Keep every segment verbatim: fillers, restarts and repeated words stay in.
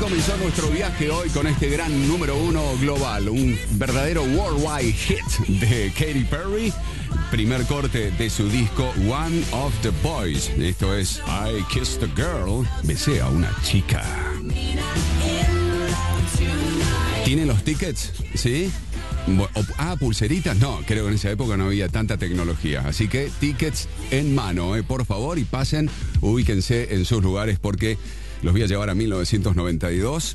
comenzó nuestro viaje hoy con este gran número uno global, un verdadero worldwide hit de Katy Perry. Primer corte de su disco One of the Boys. Esto es I Kissed a Girl. Besé a una chica. ¿Tienen los tickets? ¿Sí? Ah, pulseritas. No, creo que en esa época no había tanta tecnología. Así que tickets en mano, eh, por favor, y pasen, ubíquense en sus lugares porque los voy a llevar a mil novecientos noventa y dos.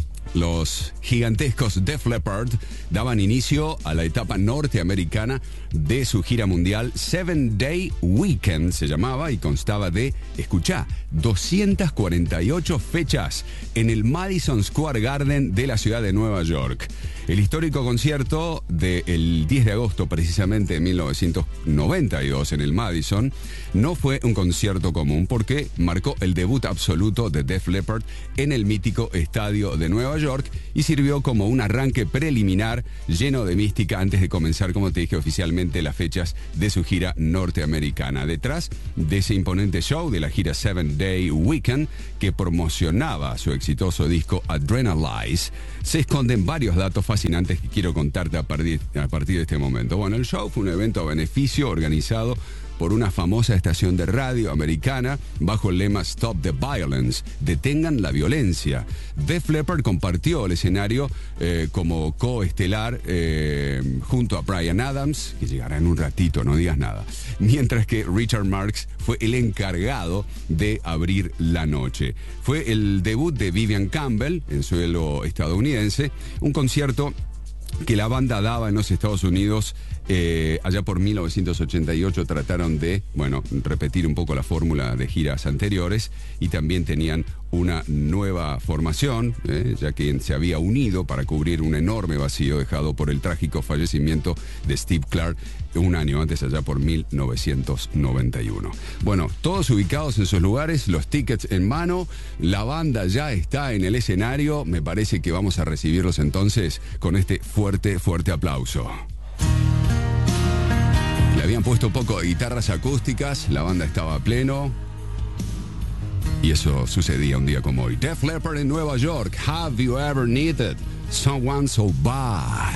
Los gigantescos Def Leppard daban inicio a la etapa norteamericana de su gira mundial. Seven Day Weekend se llamaba y constaba de, escuchá, doscientas cuarenta y ocho fechas en el Madison Square Garden de la ciudad de Nueva York. El histórico concierto del diez de agosto precisamente de mil novecientos noventa y dos en el Madison no fue un concierto común porque marcó el debut absoluto de Def Leppard en el mítico estadio de Nueva York y sirvió como un arranque preliminar lleno de mística antes de comenzar, como te dije, oficialmente las fechas de su gira norteamericana. Detrás de ese imponente show de la gira Seven Day Weekend que promocionaba su exitoso disco Adrenalize, se esconden varios datos fascinantes que quiero contarte a partir, a partir de este momento. Bueno, el show fue un evento a beneficio organizado por una famosa estación de radio americana bajo el lema Stop the Violence, detengan la violencia. Def Leppard compartió el escenario eh, como coestelar eh, junto a Bryan Adams, que llegará en un ratito, no digas nada, mientras que Richard Marx fue el encargado de abrir la noche. Fue el debut de Vivian Campbell en suelo estadounidense, un concierto que la banda daba en los Estados Unidos eh, allá por mil novecientos ochenta y ocho. Trataron de, bueno, repetir un poco la fórmula de giras anteriores y también tenían una nueva formación, eh, ya que se había unido para cubrir un enorme vacío dejado por el trágico fallecimiento de Steve Clark un año antes, allá por mil novecientos noventa y uno. Bueno, todos ubicados en sus lugares, los tickets en mano, la banda ya está en el escenario. Me parece que vamos a recibirlos entonces con este fuerte, fuerte aplauso. Le habían puesto un poco de guitarras acústicas, la banda estaba a pleno. Y eso sucedía un día como hoy. Def Leppard en Nueva York. Have you ever needed someone so bad?